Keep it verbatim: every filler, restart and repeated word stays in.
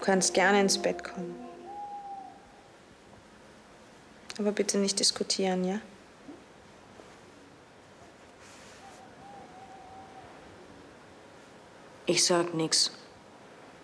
kannst gerne ins Bett kommen. Aber bitte nicht diskutieren, ja? Ich sag nix.